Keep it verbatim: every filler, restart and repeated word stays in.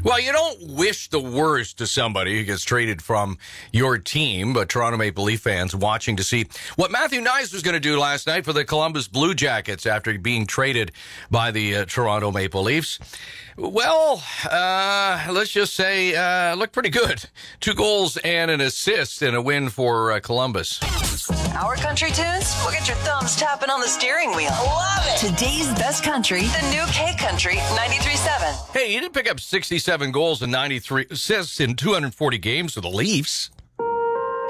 Well, you don't wish the worst to somebody who gets traded from your team, but Toronto Maple Leaf fans watching to see what Matthew Knies was going to do last night for the Columbus Blue Jackets after being traded by the uh, Toronto Maple Leafs. Well, uh, let's just say, uh, looked pretty good. Two goals and an assist in a win for uh, Columbus. Our country tunes will get your thumbs tapping on the steering wheel. Love it. Today's best country, the new K Country ninety-three point seven. Hey, he did pick up sixty-seven goals and ninety-three assists in two hundred forty games for the Leafs.